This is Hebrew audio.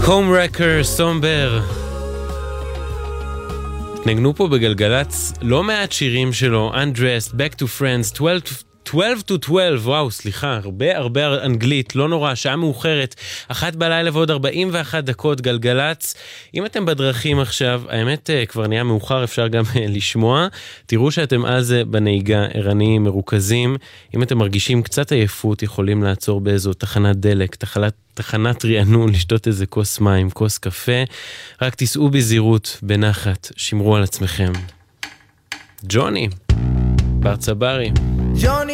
הומרקר, סומבר. נגנו פה בגלגלץ לא מעט שירים שלו, Undressed, Back to Friends, 12 to 12, וואו, סליחה, הרבה אנגלית, לא נורא, שעה מאוחרת, 1 בלילה ועוד 41 דקות, גלגלץ. אם אתם בדרכים עכשיו, האמת כבר נהיה מאוחר, אפשר גם לשמוע, תראו שאתם על זה בנהיגה, ערניים, מרוכזים, אם אתם מרגישים קצת עייפות, יכולים לעצור באיזו תחנת דלק, תחנת רענון, לשתות איזה כוס מים, כוס קפה, רק תיסעו בזהירות, בנחת, שמרו על עצמכם. ג'וני, בר צברי. ג'וני